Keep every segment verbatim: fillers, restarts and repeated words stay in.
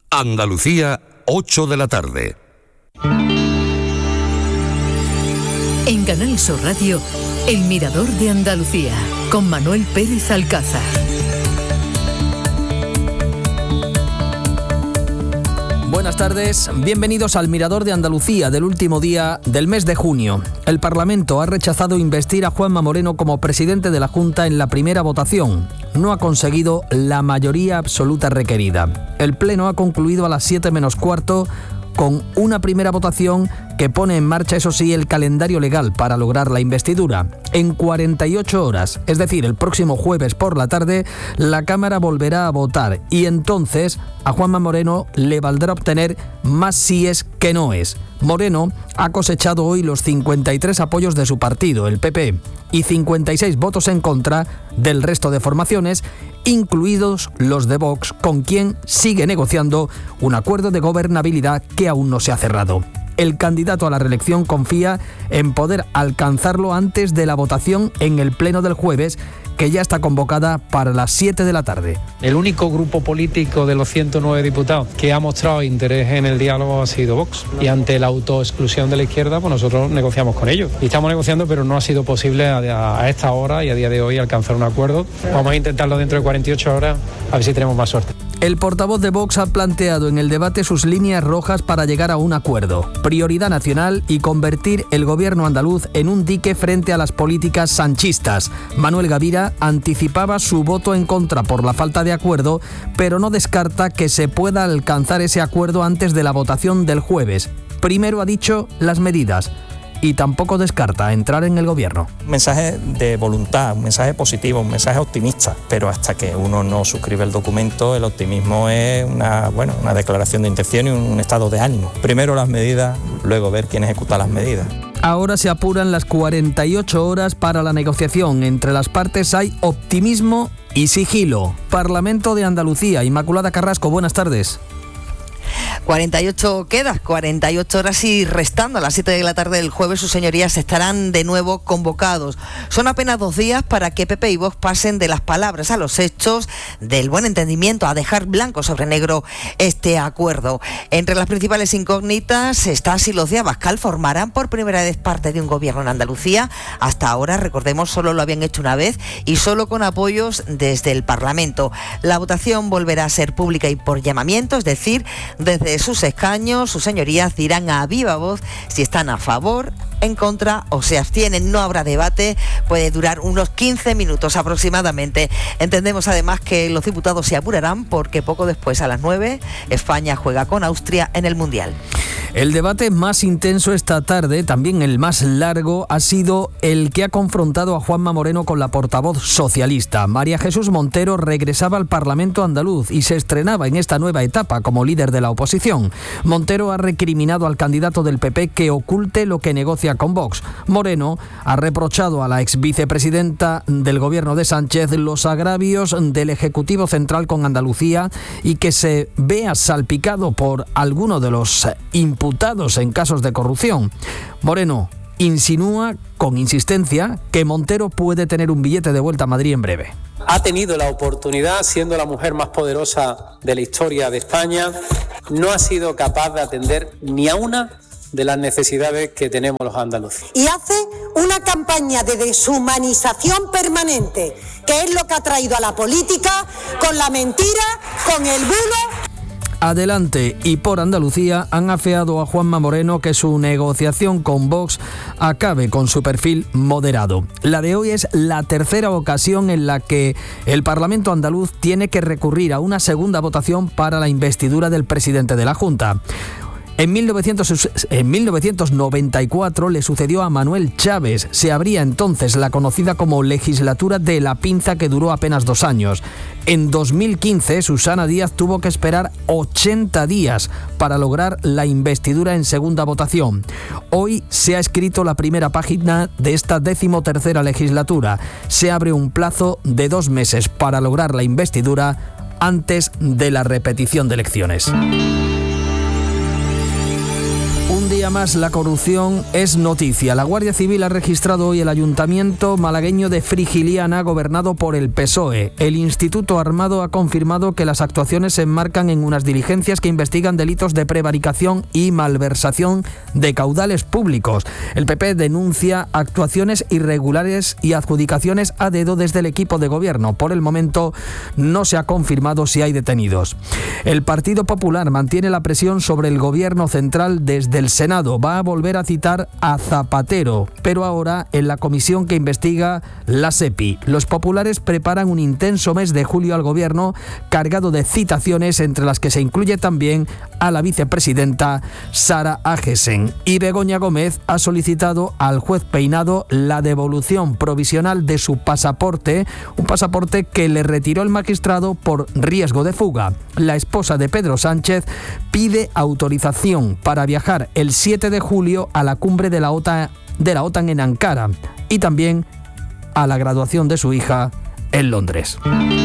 Andalucía, ocho de la tarde. En Canal Sur Radio, El Mirador de Andalucía, con Manuel Pérez Alcázar. Buenas tardes, bienvenidos al Mirador de Andalucía del último día del mes de junio. El Parlamento ha rechazado investir a Juanma Moreno como presidente de la Junta en la primera votación. No ha conseguido la mayoría absoluta requerida. El Pleno ha concluido a las siete menos cuarto con una primera votación que pone en marcha, eso sí, el calendario legal para lograr la investidura. En cuarenta y ocho horas, es decir, el próximo jueves por la tarde, la Cámara volverá a votar y entonces a Juanma Moreno le valdrá obtener más síes que noes. Moreno ha cosechado hoy los cincuenta y tres apoyos de su partido, el P P, y cincuenta y seis votos en contra del resto de formaciones, incluidos los de Vox, con quien sigue negociando un acuerdo de gobernabilidad que aún no se ha cerrado. El candidato a la reelección confía en poder alcanzarlo antes de la votación en el pleno del jueves, que ya está convocada para las siete de la tarde. El único grupo político de los ciento nueve diputados que ha mostrado interés en el diálogo ha sido Vox. Y ante la autoexclusión de la izquierda, pues nosotros negociamos con ellos. Y estamos negociando, pero no ha sido posible a, a esta hora y a día de hoy alcanzar un acuerdo. Vamos a intentarlo dentro de cuarenta y ocho horas, a ver si tenemos más suerte. El portavoz de Vox ha planteado en el debate sus líneas rojas para llegar a un acuerdo. Prioridad nacional y convertir el gobierno andaluz en un dique frente a las políticas sanchistas. Manuel Gavira anticipaba su voto en contra por la falta de acuerdo, pero no descarta que se pueda alcanzar ese acuerdo antes de la votación del jueves. Primero ha dicho las medidas. Y tampoco descarta entrar en el gobierno. Un mensaje de voluntad, un mensaje positivo, un mensaje optimista, pero hasta que uno no suscribe el documento, el optimismo es una, bueno, una declaración de intención y un estado de ánimo. Primero las medidas, luego ver quién ejecuta las medidas. Ahora se apuran las cuarenta y ocho horas para la negociación. Entre las partes hay optimismo y sigilo. Parlamento de Andalucía, Inmaculada Carrasco, buenas tardes. cuarenta y ocho quedas, cuarenta y ocho horas y restando a las siete de la tarde del jueves, sus señorías estarán de nuevo convocados. Son apenas dos días para que P P y Vox pasen de las palabras a los hechos, del buen entendimiento a dejar blanco sobre negro este acuerdo. Entre las principales incógnitas está si los de Abascal formarán por primera vez parte de un gobierno en Andalucía. Hasta ahora, recordemos, solo lo habían hecho una vez y solo con apoyos desde el Parlamento. La votación volverá a ser pública y por llamamiento, es decir, desde sus escaños, sus señorías dirán a viva voz si están a favor, en contra o se abstienen. No habrá debate, puede durar unos quince minutos aproximadamente. Entendemos además que los diputados se apurarán porque poco después, a las nueve, España juega con Austria en el Mundial. El debate más intenso esta tarde, también el más largo, ha sido el que ha confrontado a Juanma Moreno con la portavoz socialista. María Jesús Montero regresaba al Parlamento andaluz y se estrenaba en esta nueva etapa como líder de la oposición. Montero ha recriminado al candidato del P P que oculte lo que negocia con Vox. Moreno ha reprochado a la ex vicepresidenta del gobierno de Sánchez los agravios del Ejecutivo Central con Andalucía y que se vea salpicado por alguno de los imputados en casos de corrupción. Moreno insinúa con insistencia que Montero puede tener un billete de vuelta a Madrid en breve. Ha tenido la oportunidad, siendo la mujer más poderosa de la historia de España, no ha sido capaz de atender ni a una de las necesidades que tenemos los andaluces. Y hace una campaña de deshumanización permanente, que es lo que ha traído a la política, con la mentira, con el bulo. Adelante y por Andalucía han afeado a Juanma Moreno que su negociación con Vox acabe con su perfil moderado. La de hoy es la tercera ocasión en la que el Parlamento andaluz tiene que recurrir a una segunda votación para la investidura del presidente de la Junta. En mil novecientos noventa y cuatro le sucedió a Manuel Chávez. Se abría entonces la conocida como legislatura de la pinza, que duró apenas dos años. En dos mil quince, Susana Díaz tuvo que esperar ochenta días para lograr la investidura en segunda votación. Hoy se ha escrito la primera página de esta decimotercera legislatura. Se abre un plazo de dos meses para lograr la investidura antes de la repetición de elecciones. Un día día más la corrupción es noticia. La Guardia Civil ha registrado hoy el ayuntamiento malagueño de Frigiliana, gobernado por el P S O E. El Instituto Armado ha confirmado que las actuaciones se enmarcan en unas diligencias que investigan delitos de prevaricación y malversación de caudales públicos. El P P denuncia actuaciones irregulares y adjudicaciones a dedo desde el equipo de gobierno. Por el momento no se ha confirmado si hay detenidos. El Partido Popular mantiene la presión sobre el gobierno central desde el Senado. Va a volver a citar a Zapatero, pero ahora en la comisión que investiga la SEPI. Los populares preparan un intenso mes de julio al gobierno cargado de citaciones, entre las que se incluye también a la vicepresidenta Sara Agesen. Y Begoña Gómez ha solicitado al juez Peinado la devolución provisional de su pasaporte, un pasaporte que le retiró el magistrado por riesgo de fuga. La esposa de Pedro Sánchez pide autorización para viajar el siete de julio a la cumbre de la OTAN, de la OTAN en Ankara, y también a la graduación de su hija en Londres.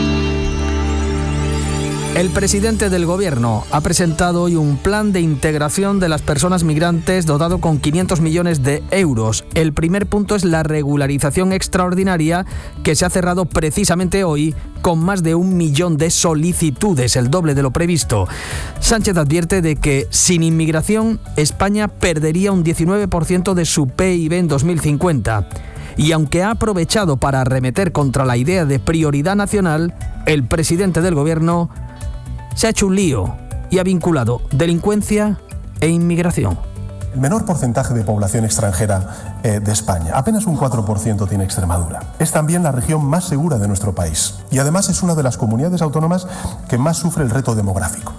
El presidente del Gobierno ha presentado hoy un plan de integración de las personas migrantes dotado con quinientos millones de euros. El primer punto es la regularización extraordinaria, que se ha cerrado precisamente hoy con más de un millón de solicitudes, el doble de lo previsto. Sánchez advierte de que sin inmigración España perdería un diecinueve por ciento de su P I B en dos mil cincuenta. Y aunque ha aprovechado para arremeter contra la idea de prioridad nacional, el presidente del Gobierno se ha hecho un lío y ha vinculado delincuencia e inmigración. El menor porcentaje de población extranjera eh, de España, apenas un cuatro por ciento tiene Extremadura. Es también la región más segura de nuestro país y además es una de las comunidades autónomas que más sufre el reto demográfico.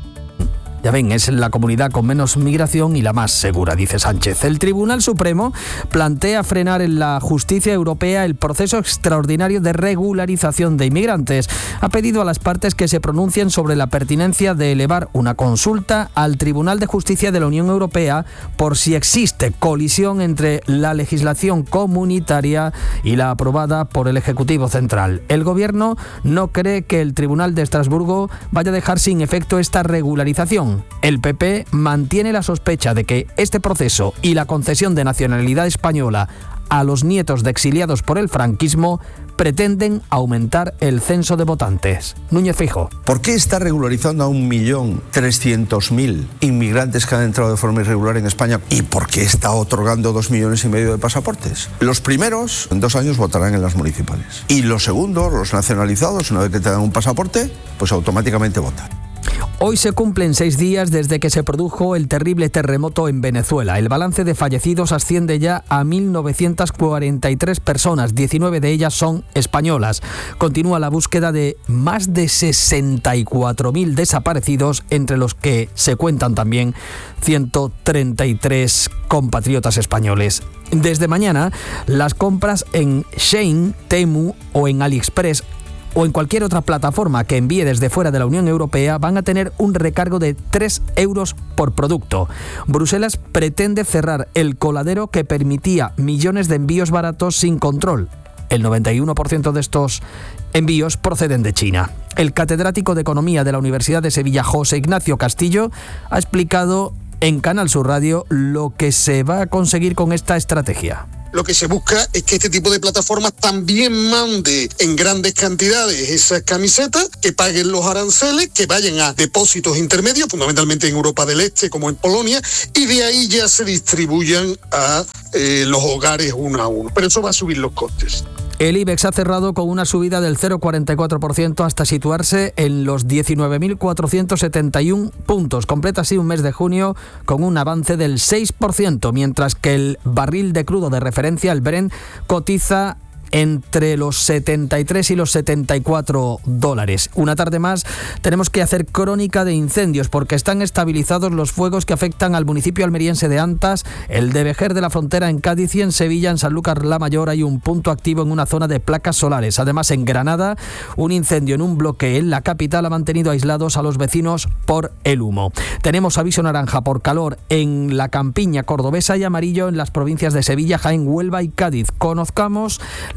Ya ven, es la comunidad con menos migración y la más segura, dice Sánchez. El Tribunal Supremo plantea frenar en la justicia europea el proceso extraordinario de regularización de inmigrantes. Ha pedido a las partes que se pronuncien sobre la pertinencia de elevar una consulta al Tribunal de Justicia de la Unión Europea por si existe colisión entre la legislación comunitaria y la aprobada por el Ejecutivo Central. El Gobierno no cree que el Tribunal de Estrasburgo vaya a dejar sin efecto esta regularización. El P P mantiene la sospecha de que este proceso y la concesión de nacionalidad española a los nietos de exiliados por el franquismo pretenden aumentar el censo de votantes. Núñez Feijóo. ¿Por qué está regularizando a un millón trescientos mil inmigrantes que han entrado de forma irregular en España? ¿Y por qué está otorgando dos millones y medio de pasaportes? Los primeros, en dos años, votarán en las municipales. Y los segundos, los nacionalizados, una vez que te dan un pasaporte, pues automáticamente votan. Hoy se cumplen seis días desde que se produjo el terrible terremoto en Venezuela. El balance de fallecidos asciende ya a mil novecientas cuarenta y tres personas, diecinueve de ellas son españolas. Continúa la búsqueda de más de sesenta y cuatro mil desaparecidos, entre los que se cuentan también ciento treinta y tres compatriotas españoles. Desde mañana, las compras en Shein, Temu o en AliExpress o en cualquier otra plataforma que envíe desde fuera de la Unión Europea van a tener un recargo de tres euros por producto. Bruselas pretende cerrar el coladero que permitía millones de envíos baratos sin control. El noventa y uno por ciento de estos envíos proceden de China. El catedrático de Economía de la Universidad de Sevilla, José Ignacio Castillo, ha explicado en Canal Sur Radio lo que se va a conseguir con esta estrategia. Lo que se busca es que este tipo de plataformas también mande en grandes cantidades esas camisetas, que paguen los aranceles, que vayan a depósitos intermedios, fundamentalmente en Europa del Este como en Polonia, y de ahí ya se distribuyan a eh, los hogares uno a uno. Pero eso va a subir los costes. El IBEX ha cerrado con una subida del cero coma cuarenta y cuatro por ciento hasta situarse en los diecinueve mil cuatrocientos setenta y uno puntos. Completa así un mes de junio con un avance del seis por ciento, mientras que el barril de crudo de referencia, el Brent, cotiza entre los setenta y tres y los setenta y cuatro dólares. Una tarde más tenemos que hacer crónica de incendios porque están estabilizados los fuegos que afectan al municipio almeriense de Antas, el de Vejer de la Frontera en Cádiz y en Sevilla, en Sanlúcar la Mayor, hay un punto activo en una zona de placas solares. Además, en Granada, un incendio en un bloque en la capital ha mantenido aislados a los vecinos por el humo. Tenemos aviso naranja por calor en la campiña cordobesa y amarillo en las provincias de Sevilla, Jaén, Huelva y Cádiz. Conozcamos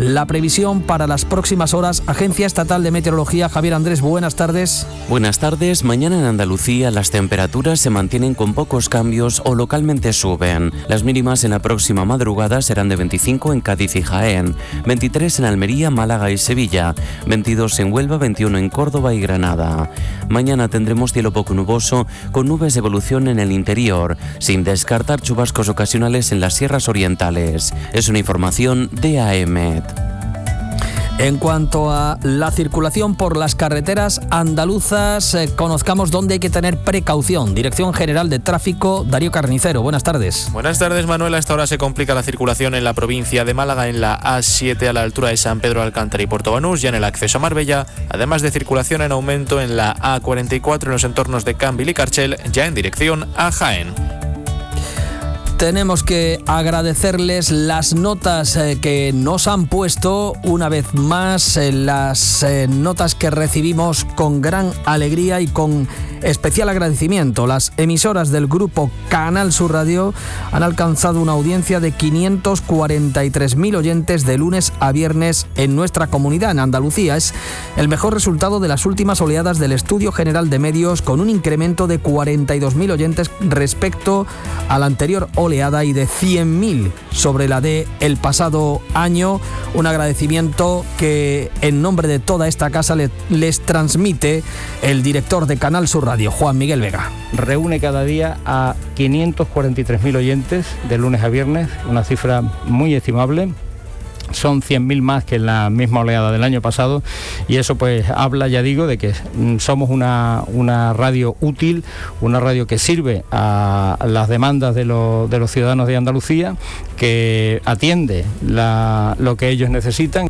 la previsión para las próximas horas. Agencia Estatal de Meteorología, Javier Andrés, buenas tardes. Buenas tardes. Mañana en Andalucía las temperaturas se mantienen con pocos cambios o localmente suben. Las mínimas en la próxima madrugada serán de veinticinco en Cádiz y Jaén, veintitrés en Almería, Málaga y Sevilla, veintidós en Huelva, veintiuno en Córdoba y Granada. Mañana tendremos cielo poco nuboso con nubes de evolución en el interior, sin descartar chubascos ocasionales en las sierras orientales. Es una información de A E M E T. En cuanto a la circulación por las carreteras andaluzas, eh, conozcamos dónde hay que tener precaución. Dirección General de Tráfico, Darío Carnicero, buenas tardes. Buenas tardes, Manuel. A esta hora se complica la circulación en la provincia de Málaga, en la A siete a la altura de San Pedro Alcántara y Puerto Banús, ya en el acceso a Marbella, además de circulación en aumento en la A cuarenta y cuatro en los entornos de Cambil y Carchel, ya en dirección a Jaén. Tenemos que agradecerles las notas eh, que nos han puesto una vez más, eh, las eh, notas que recibimos con gran alegría y con especial agradecimiento. Las emisoras del grupo Canal Sur Radio han alcanzado una audiencia de quinientos cuarenta y tres mil oyentes de lunes a viernes en nuestra comunidad, en Andalucía. Es el mejor resultado de las últimas oleadas del Estudio General de Medios, con un incremento de cuarenta y dos mil oyentes respecto a la anterior oleada y de cien mil sobre la de el pasado año. Un agradecimiento que en nombre de toda esta casa le, les transmite el director de Canal Sur Radio, Juan Miguel Vega. Reúne cada día a quinientos cuarenta y tres mil oyentes de lunes a viernes, una cifra muy estimable. Son cien mil más que en la misma oleada del año pasado, y eso pues habla, ya digo, de que somos una, una radio útil, una radio que sirve a las demandas de, lo, de los ciudadanos de Andalucía, que atiende la, lo que ellos necesitan.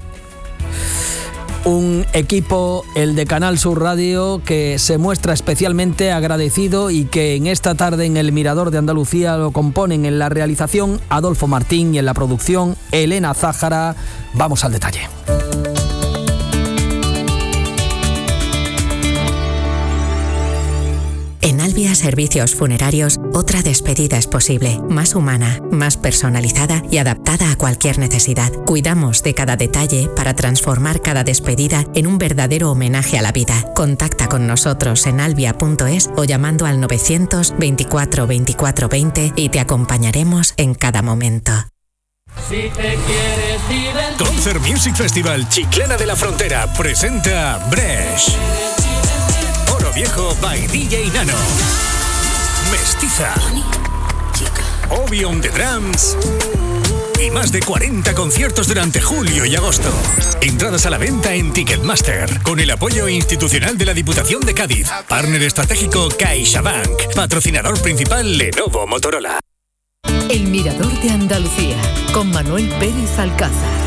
Un equipo, el de Canal Sur Radio, que se muestra especialmente agradecido y que en esta tarde en el Mirador de Andalucía lo componen en la realización Adolfo Martín y en la producción Elena Zájara. Vamos al detalle. En Albia Servicios Funerarios, otra despedida es posible, más humana, más personalizada y adaptada a cualquier necesidad. Cuidamos de cada detalle para transformar cada despedida en un verdadero homenaje a la vida. Contacta con nosotros en albia punto es o llamando al novecientos veinticuatro veinticuatro veinte y te acompañaremos en cada momento. Si te quieres divertir. Concert Music Festival Chiclana de la Frontera presenta Bresh. Oro Viejo by D J Nano. Mestiza. Obi on the Drums. Y más de cuarenta conciertos durante julio y agosto. Entradas a la venta en Ticketmaster, con el apoyo institucional de la Diputación de Cádiz. Partner estratégico CaixaBank. Patrocinador principal Lenovo Motorola. El Mirador de Andalucía, con Manuel Pérez Alcázar.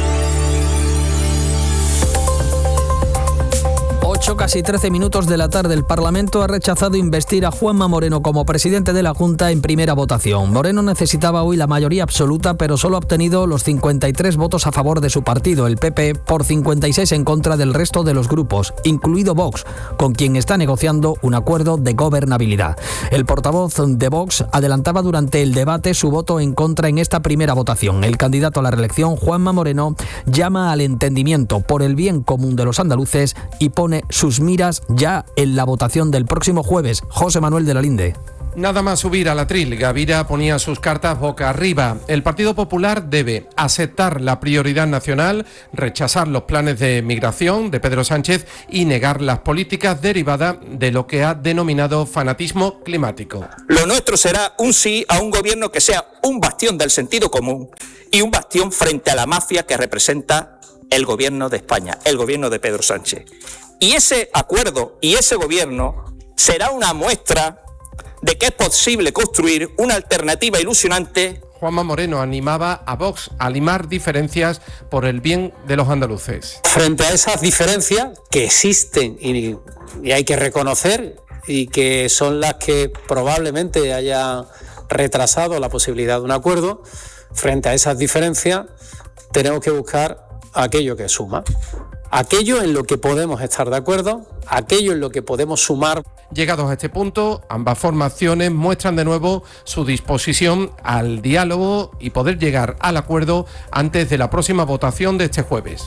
ocho, casi trece minutos de la tarde. El Parlamento ha rechazado investir a Juanma Moreno como presidente de la Junta en primera votación. Moreno necesitaba hoy la mayoría absoluta, pero solo ha obtenido los cincuenta y tres votos a favor de su partido, el P P, por cincuenta y seis en contra del resto de los grupos, incluido Vox, con quien está negociando un acuerdo de gobernabilidad. El portavoz de Vox adelantaba durante el debate su voto en contra en esta primera votación. El candidato a la reelección, Juanma Moreno, llama al entendimiento por el bien común de los andaluces y pone sus miras ya en la votación del próximo jueves. José Manuel de la Linde. Nada más subir al atril, Gavira ponía sus cartas boca arriba. El Partido Popular debe aceptar la prioridad nacional, rechazar los planes de migración de Pedro Sánchez y negar las políticas derivadas de lo que ha denominado fanatismo climático. Lo nuestro será un sí a un gobierno que sea un bastión del sentido común y un bastión frente a la mafia que representa el gobierno de España, el gobierno de Pedro Sánchez. Y ese acuerdo y ese gobierno será una muestra de que es posible construir una alternativa ilusionante. Juanma Moreno animaba a Vox a limar diferencias por el bien de los andaluces. Frente a esas diferencias que existen y, y hay que reconocer y que son las que probablemente hayan retrasado la posibilidad de un acuerdo, frente a esas diferencias tenemos que buscar aquello que suma, aquello en lo que podemos estar de acuerdo, aquello en lo que podemos sumar. Llegados a este punto, ambas formaciones muestran de nuevo su disposición al diálogo y poder llegar al acuerdo antes de la próxima votación de este jueves.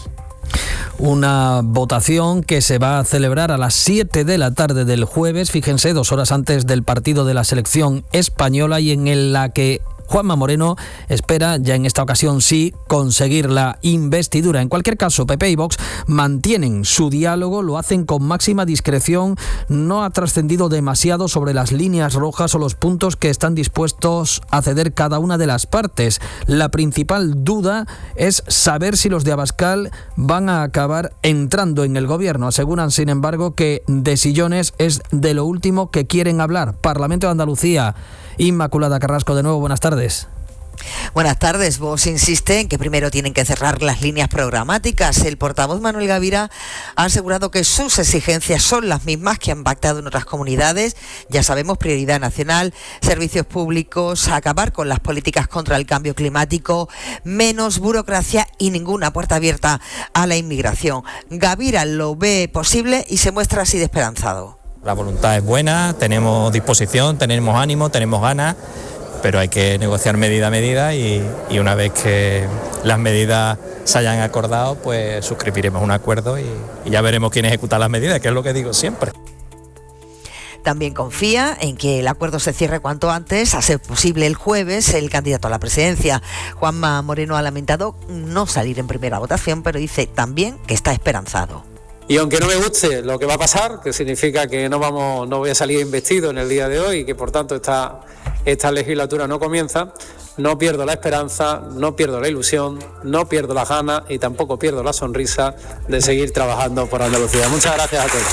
Una votación que se va a celebrar a las siete de la tarde del jueves, fíjense, dos horas antes del partido de la selección española, y en la que Juanma Moreno espera, ya en esta ocasión sí, conseguir la investidura. En cualquier caso, P P y Vox mantienen su diálogo, lo hacen con máxima discreción, no ha trascendido demasiado sobre las líneas rojas o los puntos que están dispuestos a ceder cada una de las partes. La principal duda es saber si los de Abascal van a acabar entrando en el gobierno. Aseguran, sin embargo, que de sillones es de lo último que quieren hablar. Parlamento de Andalucía. Inmaculada Carrasco, de nuevo, buenas tardes. Buenas tardes. Vox insiste en que primero tienen que cerrar las líneas programáticas. El portavoz Manuel Gavira ha asegurado que sus exigencias son las mismas que han pactado en otras comunidades. Ya sabemos, prioridad nacional, servicios públicos, acabar con las políticas contra el cambio climático, menos burocracia y ninguna puerta abierta a la inmigración. Gavira lo ve posible y se muestra así de esperanzado. La voluntad es buena, tenemos disposición, tenemos ánimo, tenemos ganas, pero hay que negociar medida a medida y, y una vez que las medidas se hayan acordado, pues suscribiremos un acuerdo y, y ya veremos quién ejecuta las medidas, que es lo que digo siempre. También confía en que el acuerdo se cierre cuanto antes, a ser posible el jueves. El candidato a la presidencia, Juanma Moreno, ha lamentado no salir en primera votación, pero dice también que está esperanzado. Y aunque no me guste lo que va a pasar, que significa que no vamos, no voy a salir investido en el día de hoy y que por tanto esta, esta legislatura no comienza, no pierdo la esperanza, no pierdo la ilusión, no pierdo las ganas y tampoco pierdo la sonrisa de seguir trabajando por Andalucía. Muchas gracias a todos.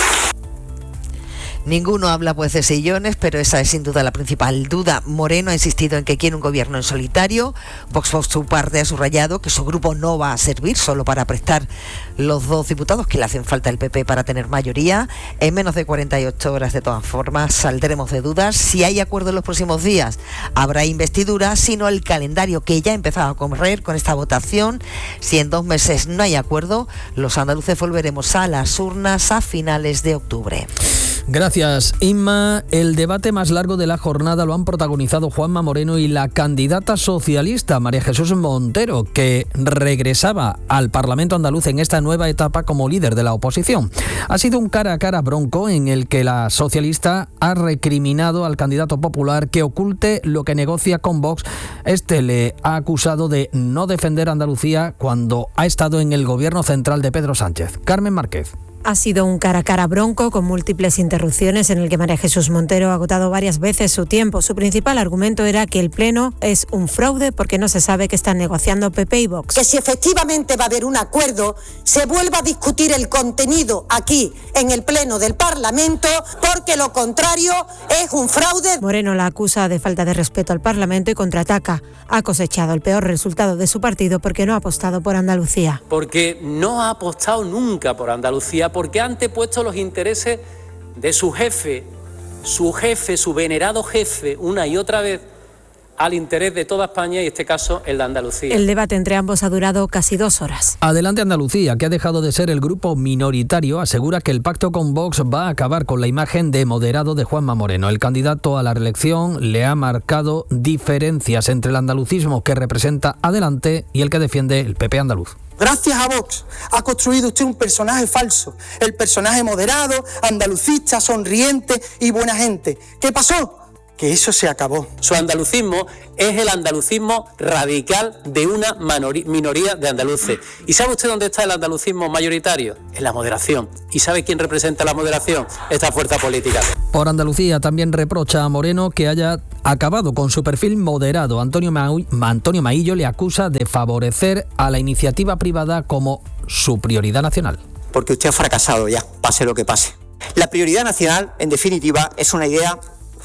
Ninguno habla pues de sillones, pero esa es sin duda la principal duda. Moreno ha insistido en que quiere un gobierno en solitario. Vox, por su parte, ha subrayado que su grupo no va a servir solo para prestar los dos diputados que le hacen falta al P P para tener mayoría. En menos de cuarenta y ocho horas, de todas formas, saldremos de dudas. Si hay acuerdo en los próximos días, habrá investidura, sino el calendario que ya ha empezado a correr con esta votación. Si en dos meses no hay acuerdo, los andaluces volveremos a las urnas a finales de octubre. Gracias, Inma. El debate más largo de la jornada lo han protagonizado Juanma Moreno y la candidata socialista María Jesús Montero, que regresaba al Parlamento andaluz en esta nueva etapa como líder de la oposición. Ha sido un cara a cara bronco en el que la socialista ha recriminado al candidato popular que oculte lo que negocia con Vox. Este le ha acusado de no defender a Andalucía cuando ha estado en el gobierno central de Pedro Sánchez. Carmen Márquez. Ha sido un cara a cara bronco con múltiples interrupciones en el que María Jesús Montero ha agotado varias veces su tiempo. Su principal argumento era que el Pleno es un fraude porque no se sabe qué están negociando P P y Vox. Que si efectivamente va a haber un acuerdo, se vuelva a discutir el contenido aquí en el Pleno del Parlamento, porque lo contrario es un fraude. Moreno la acusa de falta de respeto al Parlamento y contraataca. Ha cosechado el peor resultado de su partido porque no ha apostado por Andalucía. Porque no ha apostado nunca por Andalucía, porque ha antepuesto los intereses de su jefe, su jefe, su venerado jefe, una y otra vez, al interés de toda España y, en este caso, el de Andalucía. El debate entre ambos ha durado casi dos horas. Adelante Andalucía, que ha dejado de ser el grupo minoritario, asegura que el pacto con Vox va a acabar con la imagen de moderado de Juanma Moreno. El candidato a la reelección le ha marcado diferencias entre el andalucismo que representa Adelante y el que defiende el P P andaluz. Gracias a Vox ha construido usted un personaje falso, el personaje moderado, andalucista, sonriente y buena gente. ¿Qué pasó? Que eso se acabó. Su andalucismo es el andalucismo radical de una minoría de andaluces. ¿Y sabe usted dónde está el andalucismo mayoritario? En la moderación. ¿Y sabe quién representa la moderación? Esta fuerza política. Por Andalucía también reprocha a Moreno que haya acabado con su perfil moderado. Antonio, Ma- Antonio Maillo le acusa de favorecer a la iniciativa privada como su prioridad nacional. Porque usted ha fracasado ya, pase lo que pase. La prioridad nacional, en definitiva, es una idea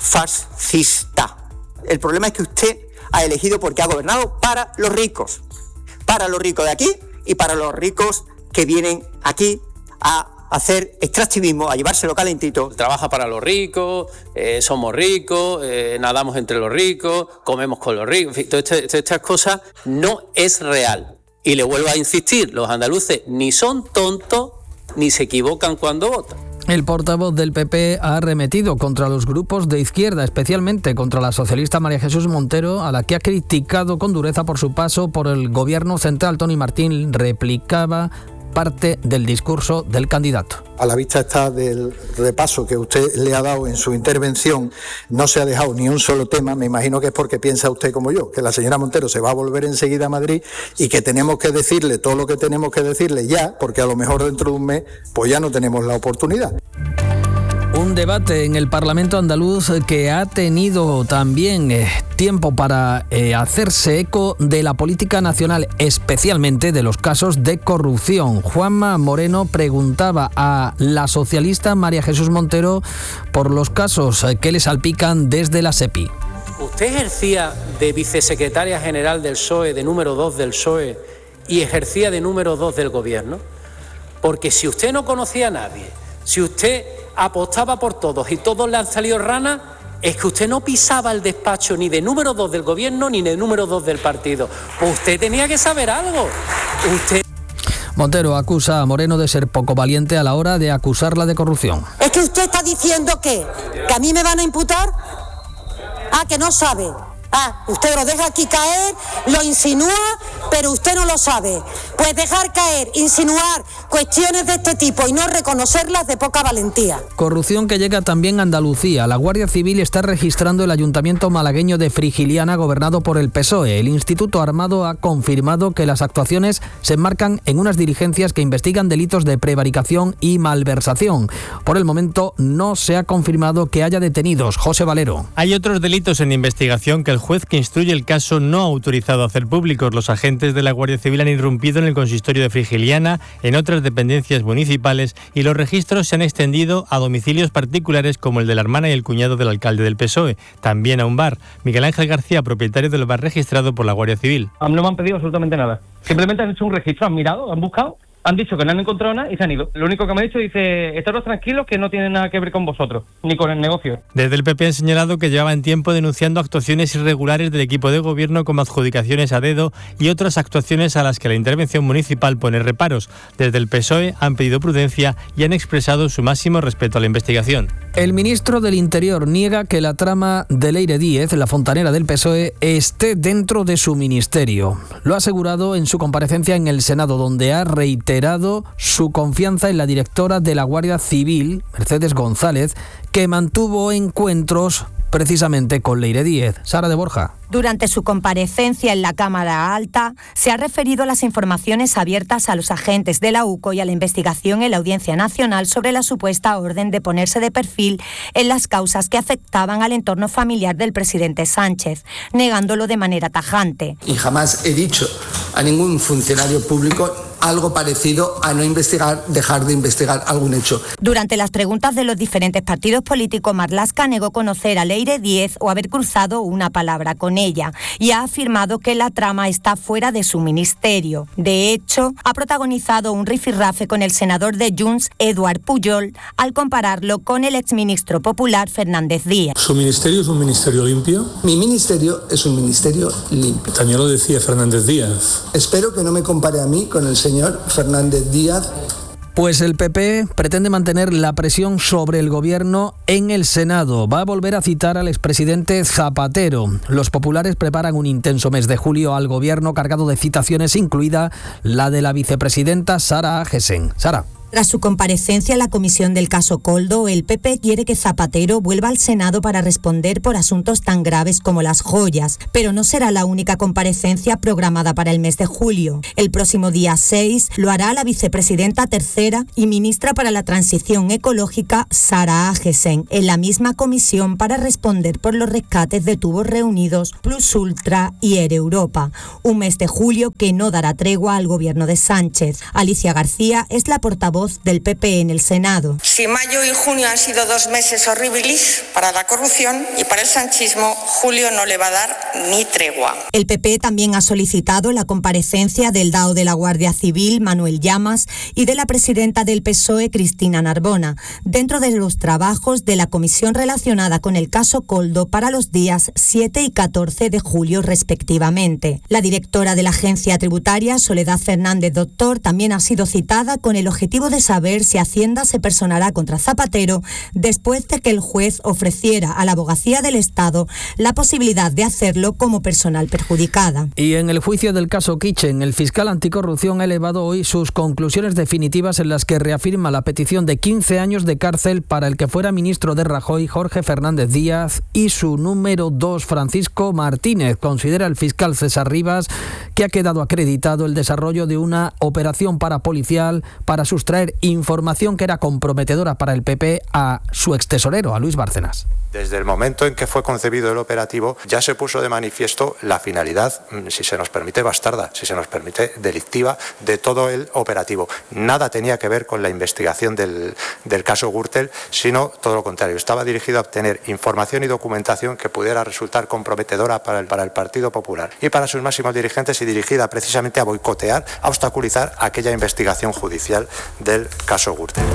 fascista. El problema es que usted ha elegido porque ha gobernado para los ricos, para los ricos de aquí y para los ricos que vienen aquí a hacer extractivismo, a llevárselo calentito. Trabaja para los ricos, eh, somos ricos, eh, nadamos entre los ricos, comemos con los ricos, en fin, todas estas, todas estas cosas no es real. Y le vuelvo a insistir, los andaluces ni son tontos ni se equivocan cuando votan. El portavoz del P P ha arremetido contra los grupos de izquierda, especialmente contra la socialista María Jesús Montero, a la que ha criticado con dureza por su paso por el gobierno central. Tony Martín replicaba parte del discurso del candidato. A la vista está del repaso que usted le ha dado en su intervención, no se ha dejado ni un solo tema. Me imagino que es porque piensa usted como yo, que la señora Montero se va a volver enseguida a Madrid y que tenemos que decirle todo lo que tenemos que decirle ya, porque a lo mejor dentro de un mes pues ya no tenemos la oportunidad. Un debate en el Parlamento andaluz que ha tenido también eh, tiempo para eh, hacerse eco de la política nacional, especialmente de los casos de corrupción. Juanma Moreno preguntaba a la socialista María Jesús Montero por los casos que le salpican desde la SEPI. ¿Usted ejercía de vicesecretaria general del P S O E, de número dos del P S O E, y ejercía de número dos del Gobierno? Porque si usted no conocía a nadie, si usted apostaba por todos y todos le han salido ranas, es que usted no pisaba el despacho ni de número dos del Gobierno ni de número dos del partido. Pues usted tenía que saber algo. Usted... Montero acusa a Moreno de ser poco valiente a la hora de acusarla de corrupción. ¿Es que usted está diciendo que, que a mí me van a imputar? Ah, que no sabe. Ah, usted lo deja aquí caer, lo insinúa, pero usted no lo sabe. Pues dejar caer, insinuar cuestiones de este tipo y no reconocerlas de poca valentía. Corrupción que llega también a Andalucía. La Guardia Civil está registrando el ayuntamiento malagueño de Frigiliana, gobernado por el P S O E. El Instituto Armado ha confirmado que las actuaciones se enmarcan en unas diligencias que investigan delitos de prevaricación y malversación. Por el momento no se ha confirmado que haya detenidos. José Valero. Hay otros delitos en investigación que el juez que instruye el caso no ha autorizado a hacer públicos. Los agentes de la Guardia Civil han irrumpido en el consistorio de Frigiliana, en otras dependencias municipales, y los registros se han extendido a domicilios particulares como el de la hermana y el cuñado del alcalde del P S O E, también a un bar. Miguel Ángel García, propietario del bar registrado por la Guardia Civil. No me han pedido absolutamente nada. Simplemente han hecho un registro, han mirado, han buscado, han dicho que no han encontrado nada y se han ido. Lo único que me ha dicho, dice, estaros tranquilos que no tiene nada que ver con vosotros, ni con el negocio. Desde el P P han señalado que llevaban tiempo denunciando actuaciones irregulares del equipo de gobierno como adjudicaciones a dedo y otras actuaciones a las que la intervención municipal pone reparos. Desde el P S O E han pedido prudencia y han expresado su máximo respeto a la investigación. El ministro del Interior niega que la trama de Leire Díez, la fontanera del P S O E, esté dentro de su ministerio. Lo ha asegurado en su comparecencia en el Senado, donde ha reiterado su confianza en la directora de la Guardia Civil, Mercedes González, que mantuvo encuentros precisamente con Leire Díez. Sara de Borja. Durante su comparecencia en la Cámara Alta, se ha referido a las informaciones abiertas a los agentes de la U C O y a la investigación en la Audiencia Nacional sobre la supuesta orden de ponerse de perfil en las causas que afectaban al entorno familiar del presidente Sánchez, negándolo de manera tajante. Y jamás he dicho a ningún funcionario público algo parecido a no investigar, dejar de investigar algún hecho. Durante las preguntas de los diferentes partidos políticos, Marlaska negó conocer a Leire Díez o haber cruzado una palabra con ella y ha afirmado que la trama está fuera de su ministerio. De hecho, ha protagonizado un rifirrafe con el senador de Junts, Eduard Pujol, al compararlo con el exministro popular Fernández Díaz. ¿Su ministerio es un ministerio limpio? Mi ministerio es un ministerio limpio. También lo decía Fernández Díaz. Espero que no me compare a mí con el señor Fernández Díaz. Pues el P P pretende mantener la presión sobre el gobierno en el Senado. Va a volver a citar al expresidente Zapatero. Los populares preparan un intenso mes de julio al gobierno cargado de citaciones, incluida la de la vicepresidenta Sara Agesen. Sara. Tras su comparecencia en la comisión del caso Coldo, el P P quiere que Zapatero vuelva al Senado para responder por asuntos tan graves como las joyas, pero no será la única comparecencia programada para el mes de julio. El próximo día seis lo hará la vicepresidenta tercera y ministra para la Transición Ecológica, Sara Agesen, en la misma comisión para responder por los rescates de tubos reunidos, Plus Ultra y Air Europa. Un mes de julio que no dará tregua al gobierno de Sánchez. Alicia García es la portavoz portavoz del P P en el Senado. Si mayo y junio han sido dos meses horribilis para la corrupción y para el sanchismo, julio no le va a dar ni tregua. El P P también ha solicitado la comparecencia del D A O de la Guardia Civil, Manuel Llamas, y de la presidenta del P S O E, Cristina Narbona, dentro de los trabajos de la comisión relacionada con el caso Coldo para los días siete y catorce de julio respectivamente. La directora de la agencia tributaria, Soledad Fernández Doctor, también ha sido citada con el objetivo de saber si Hacienda se personará contra Zapatero después de que el juez ofreciera a la Abogacía del Estado la posibilidad de hacerlo como personal perjudicada. Y en el juicio del caso Kitchen, el fiscal anticorrupción ha elevado hoy sus conclusiones definitivas en las que reafirma la petición de quince años de cárcel para el que fuera ministro de Rajoy, Jorge Fernández Díaz, y su número dos, Francisco Martínez. Considera el fiscal César Rivas que ha quedado acreditado el desarrollo de una operación parapolicial para sustraer información que era comprometedora para el P P a su extesorero, a Luis Bárcenas. Desde el momento en que fue concebido el operativo, ya se puso de manifiesto la finalidad, si se nos permite bastarda, si se nos permite delictiva, de todo el operativo. Nada tenía que ver con la investigación del, del caso Gürtel, sino todo lo contrario. Estaba dirigido a obtener información y documentación que pudiera resultar comprometedora para el, para el Partido Popular y para sus máximos dirigentes, y dirigida precisamente a boicotear, a obstaculizar aquella investigación judicial del caso Gürtel.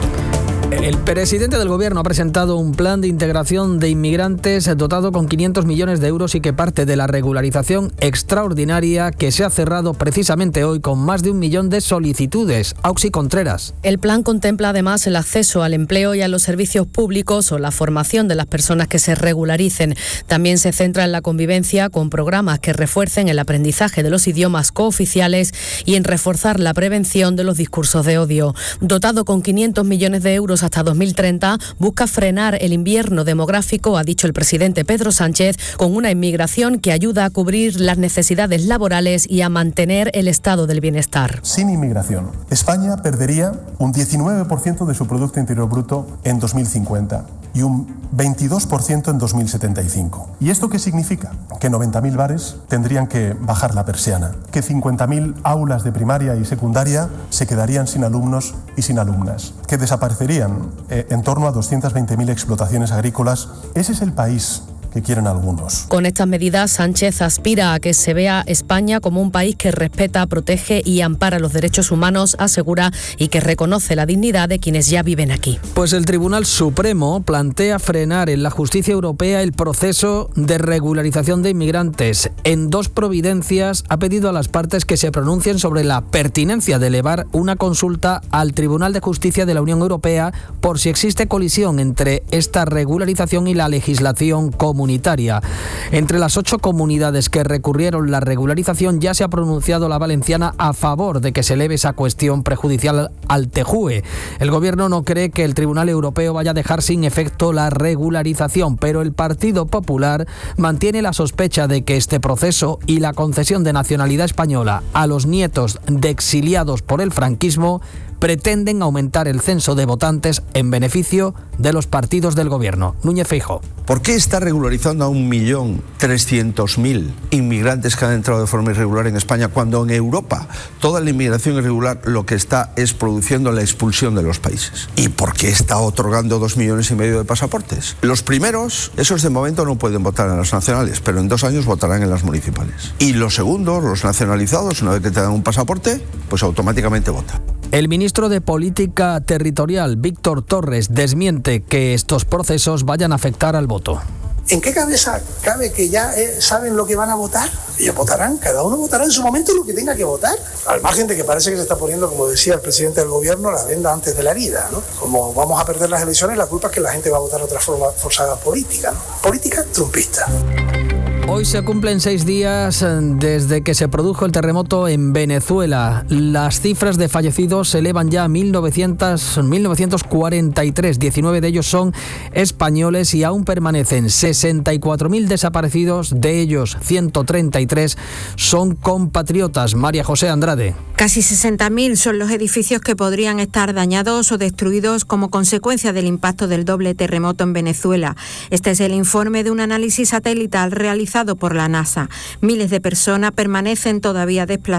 El presidente del Gobierno ha presentado un plan de integración de inmigrantes dotado con quinientos millones de euros y que parte de la regularización extraordinaria que se ha cerrado precisamente hoy con más de un millón de solicitudes. Auxi Contreras. El plan contempla además el acceso al empleo y a los servicios públicos o la formación de las personas que se regularicen. También se centra en la convivencia con programas que refuercen el aprendizaje de los idiomas cooficiales y en reforzar la prevención de los discursos de odio. Dotado con quinientos millones de euros hasta dos mil treinta, busca frenar el invierno demográfico, ha dicho el presidente Pedro Sánchez, con una inmigración que ayuda a cubrir las necesidades laborales y a mantener el estado del bienestar. Sin inmigración, España perdería un diecinueve por ciento de su Producto Interior Bruto en dos mil cincuenta y un veintidós por ciento en dos mil setenta y cinco. ¿Y esto qué significa? Que noventa mil bares tendrían que bajar la persiana, que cincuenta mil aulas de primaria y secundaria se quedarían sin alumnos y sin alumnas, que desaparecerían eh, en torno a doscientas veinte mil explotaciones agrícolas. Ese es el país que quieren algunos. Con estas medidas, Sánchez aspira a que se vea España como un país que respeta, protege y ampara los derechos humanos, asegura, y que reconoce la dignidad de quienes ya viven aquí. Pues el Tribunal Supremo plantea frenar en la justicia europea el proceso de regularización de inmigrantes. En dos providencias ha pedido a las partes que se pronuncien sobre la pertinencia de elevar una consulta al Tribunal de Justicia de la Unión Europea por si existe colisión entre esta regularización y la legislación comunitaria. Comunitaria. Entre las ocho comunidades que recurrieron la regularización ya se ha pronunciado la valenciana a favor de que se eleve esa cuestión prejudicial al T J U E. El Gobierno no cree que el Tribunal Europeo vaya a dejar sin efecto la regularización, pero el Partido Popular mantiene la sospecha de que este proceso y la concesión de nacionalidad española a los nietos de exiliados por el franquismo pretenden aumentar el censo de votantes en beneficio de los partidos del Gobierno. Núñez Feijóo. ¿Por qué está regularizando a un millón trescientos mil inmigrantes que han entrado de forma irregular en España cuando en Europa toda la inmigración irregular lo que está es produciendo la expulsión de los países? ¿Y por qué está otorgando dos millones y medio de pasaportes? Los primeros, esos de momento no pueden votar en las nacionales, pero en dos años votarán en las municipales. Y los segundos, los nacionalizados, una vez que te dan un pasaporte, pues automáticamente votan. El ministro de Política Territorial, Víctor Torres, desmiente que estos procesos vayan a afectar al voto. ¿En qué cabeza cabe que ya eh, saben lo que van a votar? Ellos votarán, cada uno votará en su momento lo que tenga que votar. Al margen de que parece que se está poniendo, como decía el presidente del Gobierno, la venda antes de la herida, ¿no? Como vamos a perder las elecciones, la culpa es que la gente va a votar de otra forma forzada política, ¿no? Política trumpista. Hoy se cumplen seis días desde que se produjo el terremoto en Venezuela. Las cifras de fallecidos se elevan ya a mil novecientos cuarenta y tres. diecinueve de ellos son españoles y aún permanecen sesenta y cuatro mil desaparecidos. De ellos, ciento treinta y tres son compatriotas. María José Andrade. Casi sesenta mil son los edificios que podrían estar dañados o destruidos como consecuencia del impacto del doble terremoto en Venezuela. Este es el informe de un análisis satelital realizado por la NASA. Miles de personas permanecen todavía desplazadas